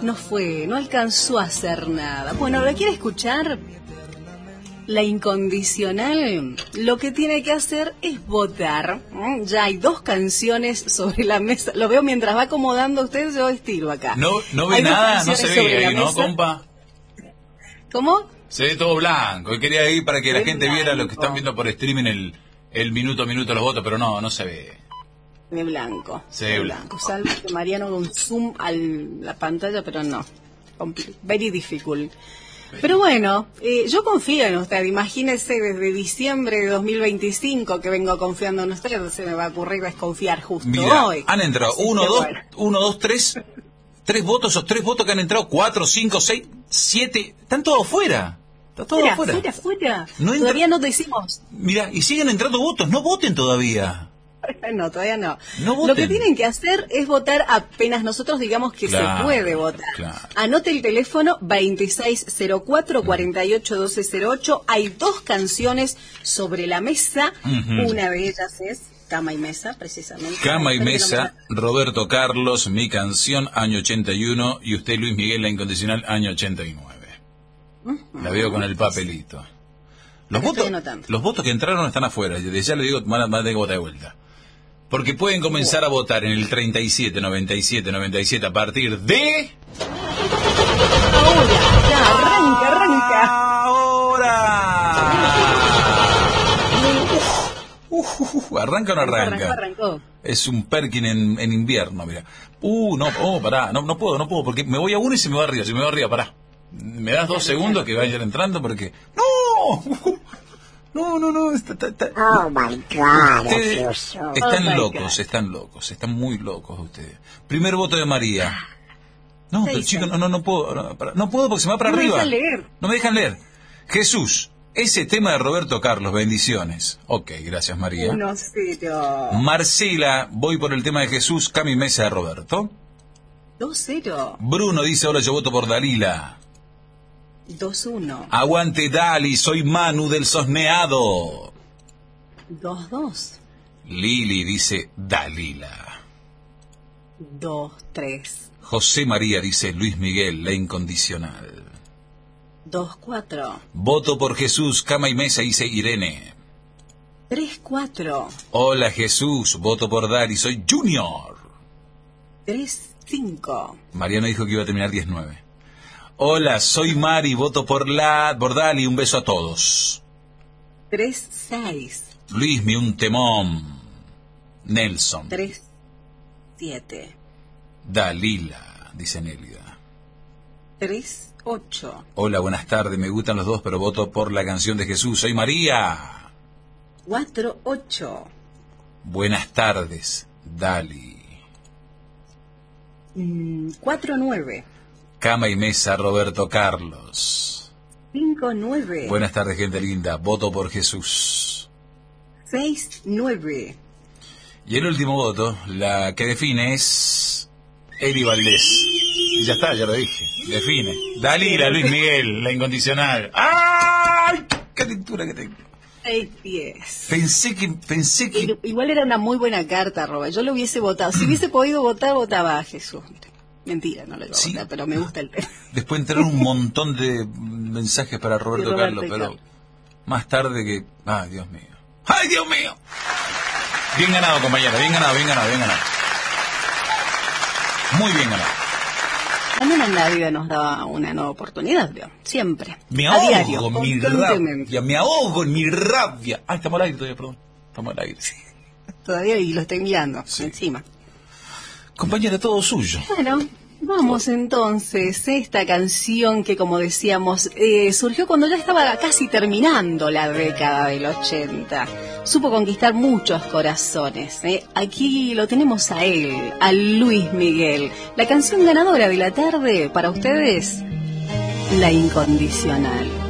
no alcanzó a hacer nada. Bueno, ¿la quiere escuchar? La Incondicional, lo que tiene que hacer es votar. Ya hay 2 canciones sobre la mesa. Lo veo mientras va acomodando usted, yo estiro acá. No ve nada, no se ve ahí, ¿no, compa? ¿Cómo? Se ve todo blanco. Y quería ir para que la gente viera lo que están viendo por streaming el minuto a minuto los votos, pero no se ve. De blanco. Se ve blanco. Salvo que Mariano haga un zoom a la pantalla, pero no. Very difficult. Pero bueno, yo confío en usted. Imagínese desde diciembre de 2025 que vengo confiando en usted. Se me va a ocurrir desconfiar justo Mira, hoy. Han entrado 1, 2, 3 votos, esos 3 votos que han entrado, 4, 5, 6, 7, están todos fuera. Está todo Fuera. No todavía no decimos. Mira, y siguen entrando votos, no voten todavía. No, todavía no. No voten. Lo que tienen que hacer es votar apenas nosotros digamos que se puede votar. Claro. Anote el teléfono 2604-481208. Hay 2 canciones sobre la mesa. Una de ellas es Cama y Mesa, precisamente. Cama y Mesa, Roberto Carlos, Mi Canción, año 81, y usted, Luis Miguel, La Incondicional, año 89. La veo con el papelito. Los votos que entraron están afuera. Desde ya le digo, van a tener que votar de vuelta. Porque pueden comenzar a votar en el 37, 97, 97 a partir de... Ahora, ya, arranca. ¡Ahora! ¿Arranca o no arranca? Arrancó. Es un Perkin en invierno, mira. Pará, no puedo, porque me voy a uno y se me va arriba, pará. ¿Me das 2 segundos que vayan entrando? Porque... ¡No! Oh my God. Están muy locos ustedes. Primer voto de María. No, pero chicos, no puedo porque se me va para arriba. No me dejan leer. Jesús, ese tema de Roberto Carlos, bendiciones. Ok, gracias María. 1-0. Marcela, voy por el tema de Jesús, Cami Mesa de Roberto. 2-0. Bruno dice, ahora yo voto por Dalila. 2-1. Aguante Dali, soy Manu del Sosneado. 2-2. Lili dice Dalila. 2-3. José María dice Luis Miguel, La Incondicional. 2-4. Voto por Jesús, Cama y Mesa, dice Irene. 3-4. Hola Jesús, voto por Dali, soy Junior. 3-5. Mariano dijo que iba a terminar 10-9. Hola, soy Mari, voto por Dali, un beso a todos. 3-6. Luismi, un temón. Nelson. 3-7. Dalila, dice Nélida. 3-8. Hola, buenas tardes, me gustan los 2, pero voto por la canción de Jesús, soy María. 4-8. Buenas tardes, Dali. 4-9. Cama y Mesa, Roberto Carlos. 5-9. Buenas tardes, gente linda. Voto por Jesús. 6-9. Y el último voto, la que define es Eli Valdés. Y ya está, ya lo dije. Define. Dalila, Luis Miguel, La Incondicional. ¡Ay! ¡Qué lectura que tengo! 6-10. Pensé que... Igual era una muy buena carta, Robert. Yo lo hubiese votado. Si hubiese podido votar, votaba a Jesús. Mentira, no lo iba a votar, pero me gusta el tema. Después entraron un montón de mensajes para Roberto Carlos, pero más tarde que... ¡Ay, Dios mío! ¡Ay, Dios mío! Bien ganado, compañera, bien ganado. Muy bien ganado. También en la vida nos da una nueva oportunidad, ¿no? Siempre. Me a ahogo, diario, me ahogo en mi rabia. Ay, estamos al aire todavía, perdón. Estamos al aire. Sí. Todavía y lo estoy enviando encima. Compañera, todo suyo. Bueno, vamos entonces. Esta canción que, como decíamos, surgió cuando ya estaba casi terminando la década del 80. Supo conquistar muchos corazones. Aquí lo tenemos a él, a Luis Miguel. La canción ganadora de la tarde para ustedes, La Incondicional.